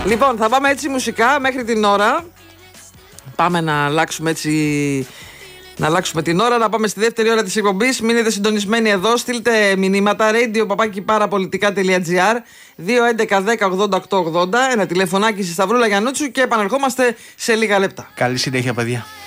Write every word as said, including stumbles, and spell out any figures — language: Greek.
Λοιπόν, θα πάμε έτσι μουσικά μέχρι την ώρα. Πάμε να αλλάξουμε έτσι. Να αλλάξουμε την ώρα, να πάμε στη δεύτερη ώρα της εκπομπής. Μείνετε συντονισμένοι εδώ, στείλτε μηνύματα radio παπάκι παραπολιτικά τελεία τζι άρ δύο έντεκα δέκα ογδόντα οκτώ ογδόντα, ένα τηλεφωνάκι στη Σταυρούλα Γιαννούτσου και επαναρχόμαστε σε λίγα λεπτά. Καλή συνέχεια, παιδιά.